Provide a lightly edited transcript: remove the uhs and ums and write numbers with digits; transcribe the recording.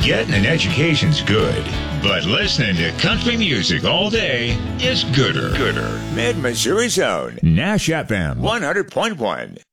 Getting an education's good, but listening to country music all day is gooder. Mid-Missouri's own Nash FM 100.1.